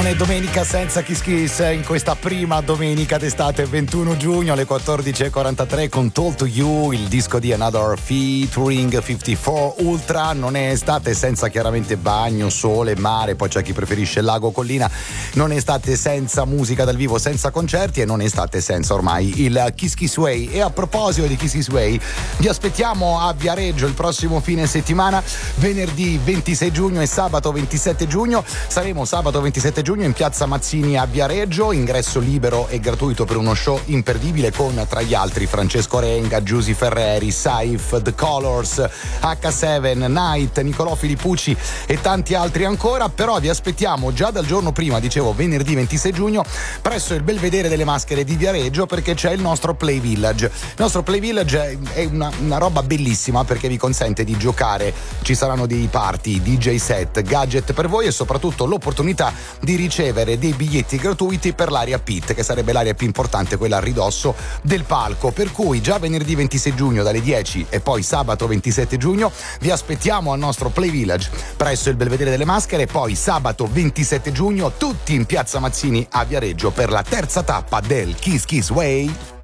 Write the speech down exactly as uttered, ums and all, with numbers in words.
è domenica senza Kiss Kiss in questa prima domenica d'estate, ventuno giugno alle quattordici e quarantatré con Told to You, il disco di Another featuring cinquantaquattro Ultra. Non è estate senza chiaramente bagno, sole, mare, poi c'è chi preferisce lago, collina. Non è estate senza musica dal vivo, senza concerti, e non è estate senza ormai il Kiss Kiss Way. E a proposito di Kiss Kiss Way, vi aspettiamo a Viareggio il prossimo fine settimana, venerdì ventisei giugno e sabato ventisette giugno. Saremo sabato ventisette giugno in piazza Mazzini a Viareggio, ingresso libero e gratuito per uno show imperdibile con tra gli altri Francesco Renga, Giusy Ferreri, Saif, The Colors, acca sette, Night, Nicolò Filippucci e tanti altri ancora. Però vi aspettiamo già dal giorno prima, dicevo venerdì ventisei giugno, presso il Belvedere delle Maschere di Viareggio, perché c'è il nostro Play Village. Il nostro Play Village è una, una roba bellissima perché vi consente di giocare, ci saranno dei party, D J set, gadget per voi e soprattutto l'opportunità di ricevere dei biglietti gratuiti per l'area pit, che sarebbe l'area più importante, quella a ridosso del palco. Per cui già venerdì ventisei giugno dalle dieci e poi sabato ventisette giugno vi aspettiamo al nostro Play Village presso il Belvedere delle Maschere, e poi sabato ventisette giugno tutti in piazza Mazzini a Viareggio per la terza tappa del Kiss Kiss Way.